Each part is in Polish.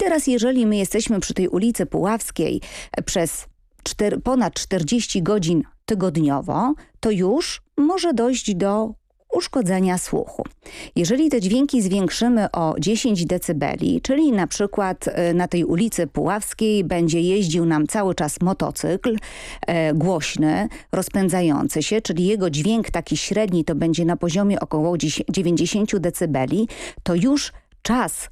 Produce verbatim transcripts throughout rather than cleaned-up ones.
teraz jeżeli my jesteśmy przy tej ulicy Puławskiej przez cztery, ponad czterdzieści godzin tygodniowo, to już może dojść do uszkodzenia słuchu. Jeżeli te dźwięki zwiększymy o dziesięć decybeli, czyli na przykład na tej ulicy Puławskiej będzie jeździł nam cały czas motocykl e, głośny, rozpędzający się, czyli jego dźwięk taki średni to będzie na poziomie około dziewięćdziesiąt decybeli, to już czas,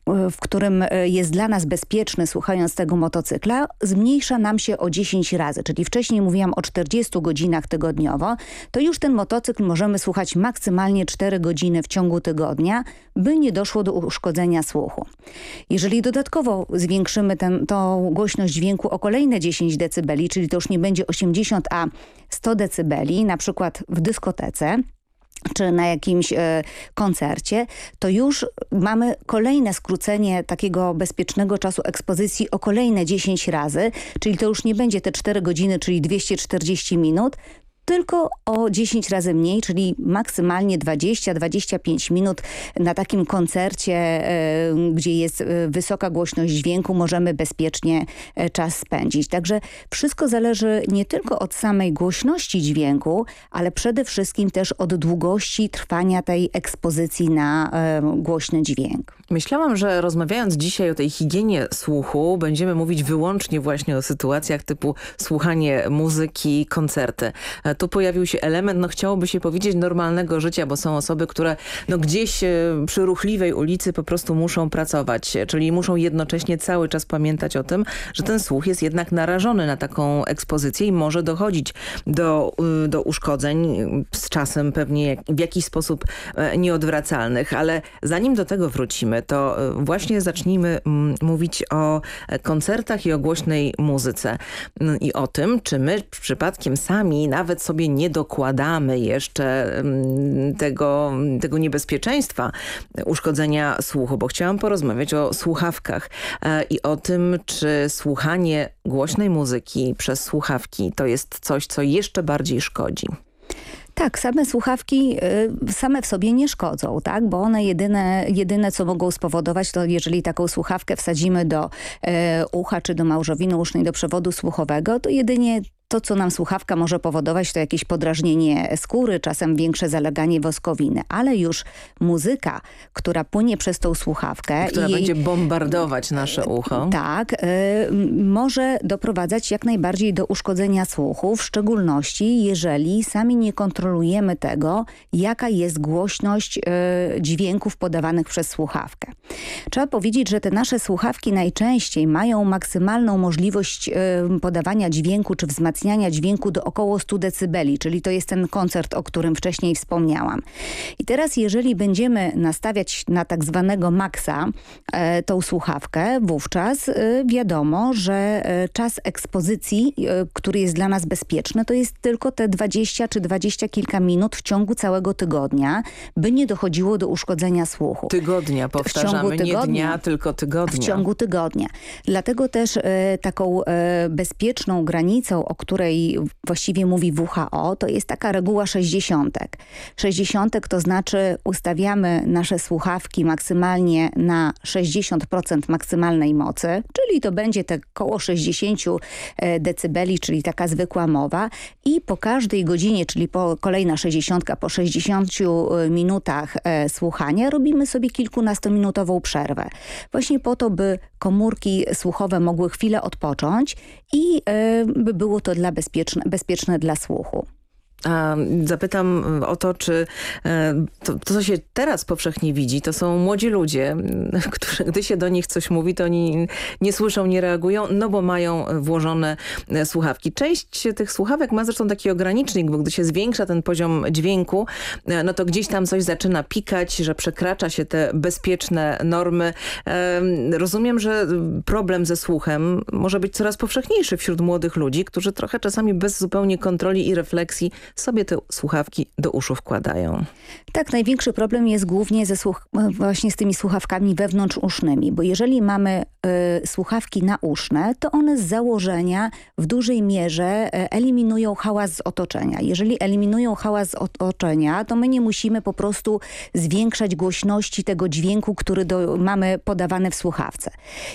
w którym jest dla nas bezpieczny słuchając tego motocykla, zmniejsza nam się o dziesięć razy. Czyli wcześniej mówiłam o czterdziestu godzinach tygodniowo, to już ten motocykl możemy słuchać maksymalnie cztery godziny w ciągu tygodnia, by nie doszło do uszkodzenia słuchu. Jeżeli dodatkowo zwiększymy tę tą głośność dźwięku o kolejne dziesięć decybeli, czyli to już nie będzie osiemdziesiąt, a sto decybeli, na przykład w dyskotece, czy na jakimś e, koncercie, to już mamy kolejne skrócenie takiego bezpiecznego czasu ekspozycji o kolejne dziesięć razy, czyli to już nie będzie te cztery godziny, czyli dwieście czterdzieści minut, tylko o dziesięć razy mniej, czyli maksymalnie dwadzieścia do dwudziestu pięciu minut na takim koncercie, e, gdzie jest wysoka głośność dźwięku, możemy bezpiecznie e, czas spędzić. Także wszystko zależy nie tylko od samej głośności dźwięku, ale przede wszystkim też od długości trwania tej ekspozycji na e, głośny dźwięk. Myślałam, że rozmawiając dzisiaj o tej higienie słuchu, będziemy mówić wyłącznie właśnie o sytuacjach typu słuchanie muzyki, koncerty. Tu pojawił się element, no chciałoby się powiedzieć, normalnego życia, bo są osoby, które no gdzieś przy ruchliwej ulicy po prostu muszą pracować, czyli muszą jednocześnie cały czas pamiętać o tym, że ten słuch jest jednak narażony na taką ekspozycję i może dochodzić do, do uszkodzeń, z czasem pewnie w jakiś sposób nieodwracalnych, ale zanim do tego wrócimy, to właśnie zacznijmy mówić o koncertach i o głośnej muzyce i o tym, czy my przypadkiem sami nawet sobie nie dokładamy jeszcze tego, tego niebezpieczeństwa uszkodzenia słuchu, bo chciałam porozmawiać o słuchawkach i o tym, czy słuchanie głośnej muzyki przez słuchawki to jest coś, co jeszcze bardziej szkodzi. Tak, same słuchawki y, same w sobie nie szkodzą, tak? Bo one jedyne, jedyne co mogą spowodować, to jeżeli taką słuchawkę wsadzimy do y, ucha czy do małżowiny usznej, do przewodu słuchowego, to jedynie to, co nam słuchawka może powodować, to jakieś podrażnienie skóry, czasem większe zaleganie woskowiny. Ale już muzyka, która płynie przez tą słuchawkę... Która i będzie bombardować nasze ucho. Tak, y, może doprowadzać jak najbardziej do uszkodzenia słuchu, w szczególności jeżeli sami nie kontrolujemy tego, jaka jest głośność y, dźwięków podawanych przez słuchawkę. Trzeba powiedzieć, że te nasze słuchawki najczęściej mają maksymalną możliwość y, podawania dźwięku czy wzmacniania dźwięku do około stu decybeli, czyli to jest ten koncert, o którym wcześniej wspomniałam. I teraz jeżeli będziemy nastawiać na tak zwanego maksa e, tą słuchawkę, wówczas e, wiadomo, że e, czas ekspozycji, e, który jest dla nas bezpieczny, to jest tylko te dwadzieścia czy dwadzieścia kilka minut w ciągu całego tygodnia, by nie dochodziło do uszkodzenia słuchu. Tygodnia, powtarzamy, tygodnia, nie dnia, tylko tygodnia. W ciągu tygodnia. Dlatego też e, taką e, bezpieczną granicą, o której właściwie mówi W H O, to jest taka reguła sześćdziesiątek. Sześćdziesiątek to znaczy ustawiamy nasze słuchawki maksymalnie na sześćdziesiąt procent maksymalnej mocy, czyli to będzie te koło sześćdziesiąt decybeli, czyli taka zwykła mowa i po każdej godzinie, czyli po kolejna sześćdziesiątka, po sześćdziesięciu minutach e, słuchania robimy sobie kilkunastominutową przerwę. Właśnie po to, by komórki słuchowe mogły chwilę odpocząć i e, by było to dla bezpieczne, bezpieczne dla słuchu. A zapytam o to, czy to, to, co się teraz powszechnie widzi, to są młodzi ludzie, którzy, gdy się do nich coś mówi, to oni nie słyszą, nie reagują, no bo mają włożone słuchawki. Część tych słuchawek ma zresztą taki ogranicznik, bo gdy się zwiększa ten poziom dźwięku, no to gdzieś tam coś zaczyna pikać, że przekracza się te bezpieczne normy. Rozumiem, że problem ze słuchem może być coraz powszechniejszy wśród młodych ludzi, którzy trochę czasami bez zupełnie kontroli i refleksji sobie te słuchawki do uszu wkładają. Tak, największy problem jest głównie ze słuch- właśnie z tymi słuchawkami wewnątrzusznymi, bo jeżeli mamy y, słuchawki nauszne, to one z założenia w dużej mierze y, eliminują hałas z otoczenia. Jeżeli eliminują hałas z otoczenia, to my nie musimy po prostu zwiększać głośności tego dźwięku, który do, mamy podawany w słuchawce.